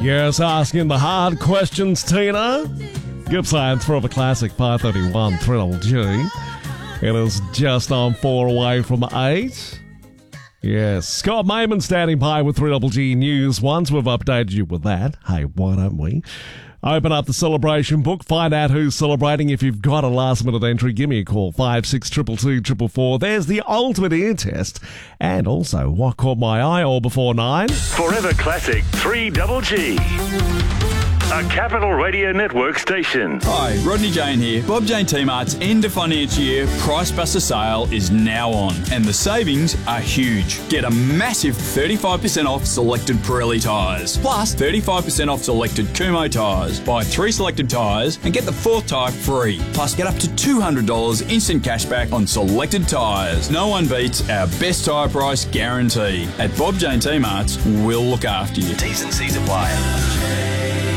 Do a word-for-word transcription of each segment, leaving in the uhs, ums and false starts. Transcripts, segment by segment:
Yes, asking the hard questions, Tina. Gippsland's Forever Classic, five thirty-one, Triple G. It is just on four away from eight. Yes, Scott Mayman standing by with three Double G News. Once we've updated you with that, hey, why don't we? Open up the celebration book, find out who's celebrating. If you've got a last-minute entry, give me a call, five six two two two four four. There's the ultimate ear test. And also, what caught my eye all before nine? Forever Classic three Double G. A Capital Radio Network station. Hi, Rodney Jane here. Bob Jane T-Mart's end of financial year Price Buster sale is now on, and the savings are huge. Get a massive thirty-five percent off selected Pirelli tyres, plus thirty-five percent off selected Kumho tyres. Buy three selected tyres and get the fourth tyre free. Plus, get up to two hundred dollars instant cashback on selected tyres. No one beats our best tyre price guarantee. At Bob Jane T-Mart's, we'll look after you. T's and C's apply.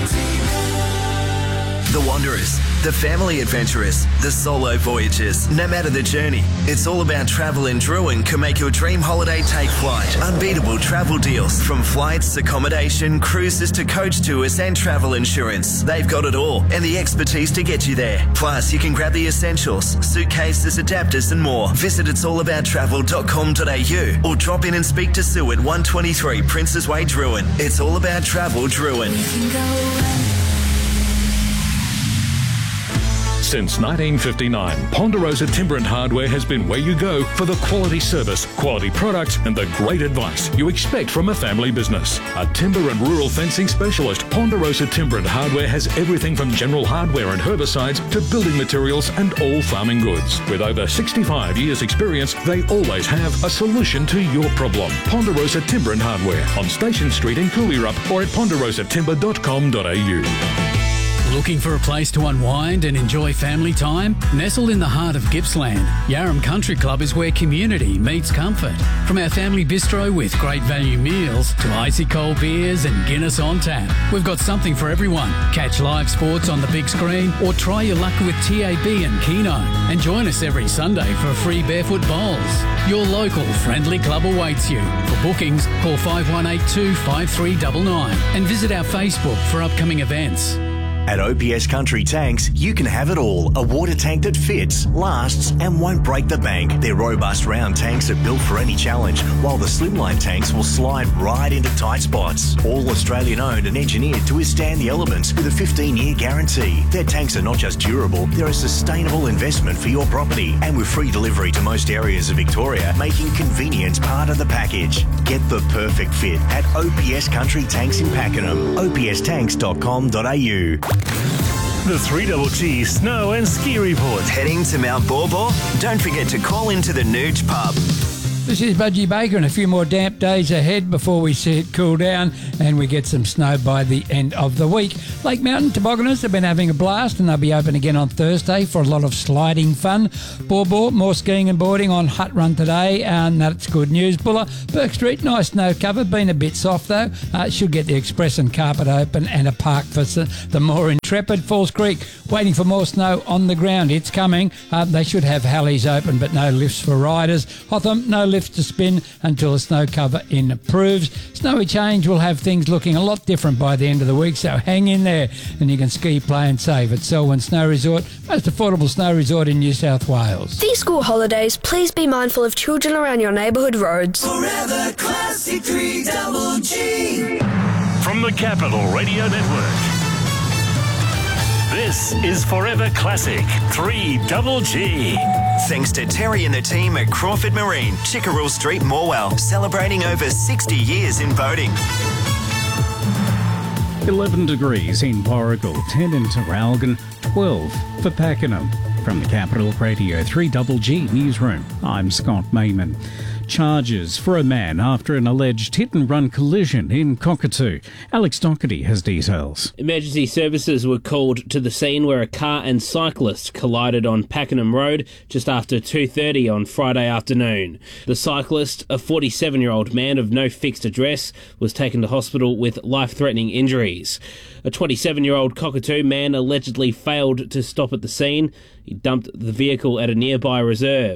The Wanderers, the family adventurers, the solo voyagers. No matter the journey, it's all about travel, and Druin can make your dream holiday take flight. Unbeatable travel deals from flights, accommodation, cruises to coach tours and travel insurance. They've got it all and the expertise to get you there. Plus, you can grab the essentials, suitcases, adapters and more. Visit its all about travel dot com dot a u or drop in and speak to Sue at one twenty-three Princes Way, Druin. It's all about travel, Druin. Since nineteen fifty-nine, Ponderosa Timber and Hardware has been where you go for the quality service, quality products and the great advice you expect from a family business. A timber and rural fencing specialist, Ponderosa Timber and Hardware has everything from general hardware and herbicides to building materials and all farming goods. With over sixty-five years experience, they always have a solution to your problem. Ponderosa Timber and Hardware on Station Street in Cooleyrup or at ponderosa timber dot com dot a u. Looking for a place to unwind and enjoy family time? Nestled in the heart of Gippsland, Yarram Country Club is where community meets comfort. From our family bistro with great value meals to icy cold beers and Guinness on tap, we've got something for everyone. Catch live sports on the big screen or try your luck with T A B and Keno. And join us every Sunday for free barefoot bowls. Your local friendly club awaits you. For bookings, call five one eight two, five three nine nine and visit our Facebook for upcoming events. At O P S Country Tanks, you can have it all. A water tank that fits, lasts and won't break the bank. Their robust round tanks are built for any challenge, while the slimline tanks will slide right into tight spots. All Australian owned and engineered to withstand the elements with a fifteen year guarantee. Their tanks are not just durable, they're a sustainable investment for your property. And with free delivery to most areas of Victoria, making convenience part of the package. Get the perfect fit at O P S Country Tanks in Pakenham. o p s tanks dot com dot a u. The three Double G Snow and Ski Report. Heading to Mount Bawbaw? Don't forget to call into the Nooch Pub. This is Budgie Baker, and a few more damp days ahead before we see it cool down and we get some snow by the end of the week. Lake Mountain tobogganers have been having a blast, and they'll be open again on Thursday for a lot of sliding fun. Bawbaw, more skiing and boarding on Hut Run today, and that's good news. Buller, Burke Street, nice snow cover, been a bit soft though. Uh, should get the express and carpet open and a park for the more intrepid. Falls Creek, waiting for more snow on the ground. It's coming. Uh, they should have Halleys open, but no lifts for riders. Hotham, no lifts to spin until the snow cover improves. Snowy Change will have things looking a lot different by the end of the week, so hang in there and you can ski, play and save at Selwyn Snow Resort, most affordable snow resort in New South Wales. These school holidays, please be mindful of children around your neighbourhood roads. Forever Classic three Double G. From the Capital Radio Network. This is Forever Classic three Double G. Thanks to Terry and the team at Crawford Marine, Chickerell Street, Morwell, celebrating over sixty years in boating. eleven degrees in Warragul, ten in Terralgan, twelve for Pakenham. From the Capital Radio three Double G Newsroom, I'm Scott Mayman. Charges for a man after an alleged hit-and-run collision in Cockatoo. Alex Doherty has details. Emergency services were called to the scene where a car and cyclist collided on Pakenham Road just after two thirty on Friday afternoon. The cyclist, a forty-seven-year-old man of no fixed address, was taken to hospital with life-threatening injuries. A twenty-seven-year-old Cockatoo man allegedly failed to stop at the scene. He dumped the vehicle at a nearby reserve.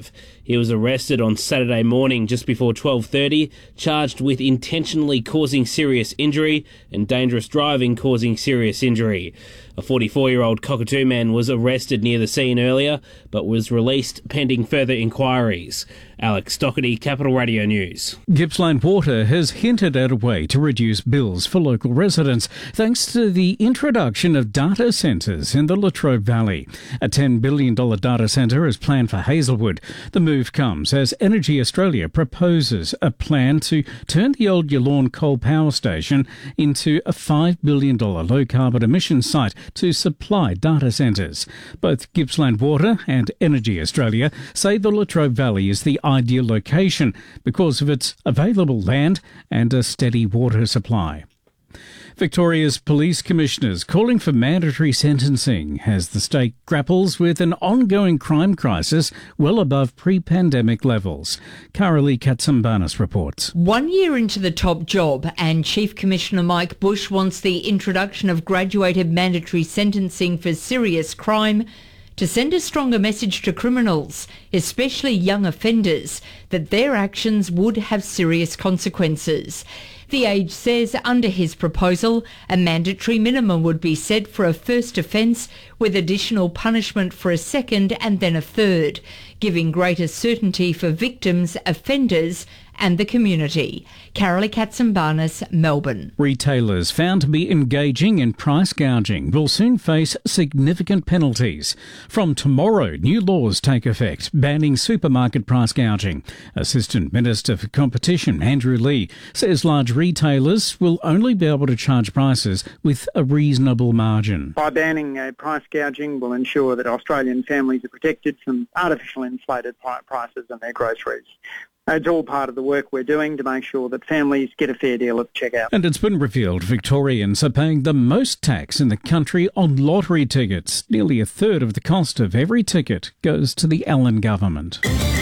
He was arrested on Saturday morning just before twelve thirty, charged with intentionally causing serious injury and dangerous driving causing serious injury. A forty-four-year-old Cockatoo man was arrested near the scene earlier, but was released pending further inquiries. Alex Doherty, Capital Radio News. Gippsland Water has hinted at a way to reduce bills for local residents thanks to the introduction of data centres in the Latrobe Valley. A ten billion dollars data centre is planned for Hazelwood. The move comes as Energy Australia proposes a plan to turn the old Yallourn coal power station into a five billion dollars low-carbon emissions site to supply data centres. Both Gippsland Water and Energy Australia say the Latrobe Valley is the ideal location because of its available land and a steady water supply. Victoria's police commissioners calling for mandatory sentencing as the state grapples with an ongoing crime crisis well above pre-pandemic levels. Carolee Katsambanis reports. One year into the top job, and Chief Commissioner Mike Bush wants the introduction of graduated mandatory sentencing for serious crime to send a stronger message to criminals, especially young offenders, that their actions would have serious consequences. The Age says under his proposal, a mandatory minimum would be set for a first offence with additional punishment for a second and then a third, giving greater certainty for victims, offenders and the community. Carolee Katsambanis, Melbourne. Retailers found to be engaging in price gouging will soon face significant penalties. From tomorrow, new laws take effect, banning supermarket price gouging. Assistant Minister for Competition, Andrew Lee, says large retailers will only be able to charge prices with a reasonable margin. By banning uh, price gouging will ensure that Australian families are protected from artificial inflated prices on their groceries. It's all part of the work we're doing to make sure that families get a fair deal at checkout. And it's been revealed Victorians are paying the most tax in the country on lottery tickets. Nearly a third of the cost of every ticket goes to the Allen government.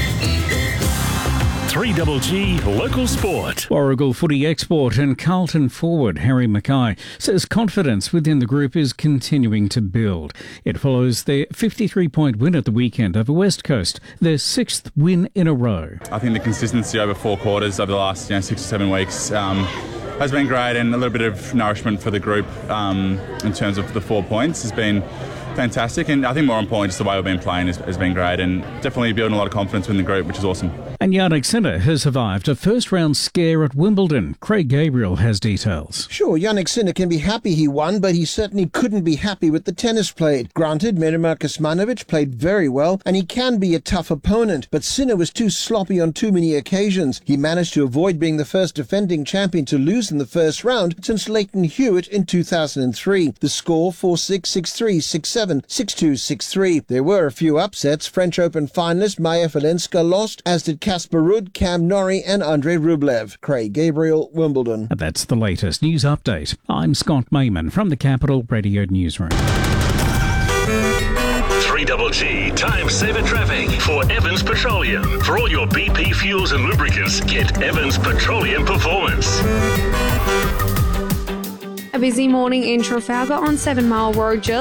three G G Local Sport. Warragul footy export and Carlton forward Harry Mackay says confidence within the group is continuing to build. It follows their fifty-three point win at the weekend over West Coast, their sixth win in a row. I think the consistency over four quarters over the last you know, six or seven weeks um, has been great, and a little bit of nourishment for the group um, in terms of the four points has been fantastic, and I think more importantly just the way we've been playing has, has been great, and definitely building a lot of confidence within the group, which is awesome. And Yannick Sinner has survived a first round scare at Wimbledon. Craig Gabriel has details. Sure, Yannick Sinner can be happy he won, but he certainly couldn't be happy with the tennis played. Granted, Mirimir Kecmanovic played very well, and he can be a tough opponent, but Sinner was too sloppy on too many occasions. He managed to avoid being the first defending champion to lose in the first round since Leighton Hewitt in two thousand three. The score four six, six three, six seven, six two, six three. There were a few upsets. French Open finalist Maya Valenska lost, as did Casper Ruud, Cam Norrie and Andrei Rublev. Craig Gabriel, Wimbledon. And that's the latest news update. I'm Scott Mayman from the Capital Radio Newsroom. three G G Time Saver Traffic for Evans Petroleum. For all your B P fuels and lubricants, get Evans Petroleum Performance. A busy morning in Trafalgar on Seven Mile Road.